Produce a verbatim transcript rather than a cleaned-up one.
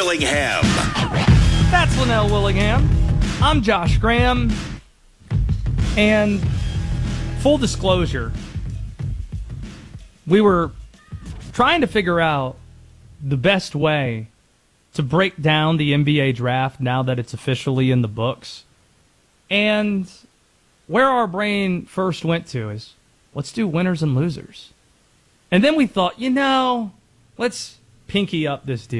Willingham. That's Linnell Willingham. I'm Josh Graham. And full disclosure, we were trying to figure out the best way to break down the N B A draft now that it's officially in the books. And where our brain first went to is, let's do winners and losers. And then we thought, you know, let's pinky up this deal.